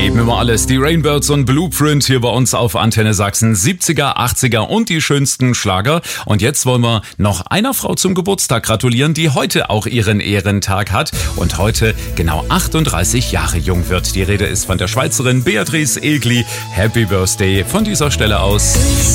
geben immer alles. Die Rainbirds und Blueprint hier bei uns auf Antenne Sachsen. 70er, 80er und die schönsten Schlager. Und jetzt wollen wir noch einer Frau zum Geburtstag gratulieren, die heute auch ihren Ehrentag hat und heute genau 38 Jahre jung wird. Die Rede ist von der Schweizerin Beatrice Egli. Happy Birthday von dieser Stelle aus.